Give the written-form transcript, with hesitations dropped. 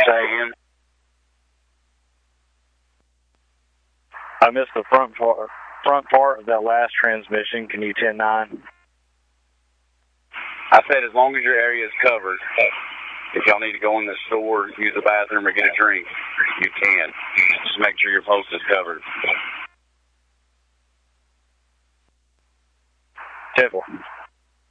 Say again. I missed the front part of that last transmission. Can you 10-9? I said as long as your area is covered. If y'all need to go in the store, use the bathroom, or get a drink, you can. Just make sure your post is covered. 10-4.